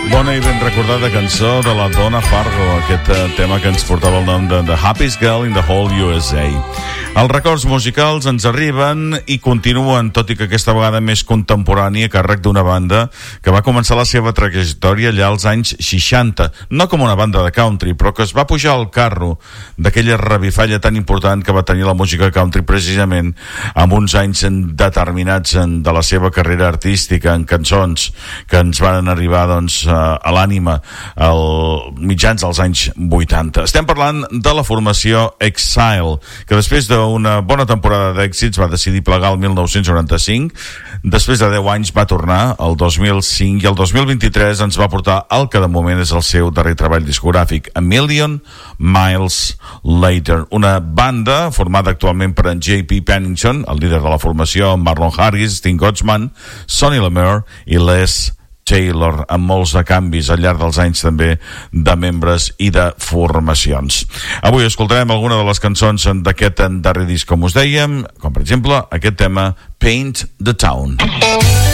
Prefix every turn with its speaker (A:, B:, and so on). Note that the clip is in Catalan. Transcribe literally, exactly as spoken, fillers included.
A: Bona i ben recordada cançó de la Donna Fargo, aquest uh, tema que ens portava el nom de The Happiest Girl in the Whole U S A. Els records musicals ens arriben i continuen, tot i que aquesta vegada més contemporani, a càrrec d'una banda que va començar la seva trajectòria allà als anys seixanta, no com una banda de country, però que es va pujar al carro d'aquella revifalla tan important que va tenir la música country precisament amb uns anys determinats en, de la seva carrera artística, en cançons que ens van arribar doncs, a l'ànima als mitjans dels anys vuitanta. Estem parlant de la formació Exile, que després d'una bona temporada d'èxits va decidir plegar el dinou noranta-cinc, després de deu anys va tornar el dos mil cinc i el dos mil vint-i-tres ens va portar el que de moment és el seu darrer treball discogràfic, A Million Miles Later, una banda formada actualment per en J P Pennington, el líder de la formació, Marlon Harris, Sting Gottschman, Sonny Lemire i Les Taylor, amb molts de canvis al llarg dels anys també de membres i de formacions. Avui escoltarem alguna de les cançons d'aquest darrer disc, com us dèiem, com per exemple aquest tema Paint the Town.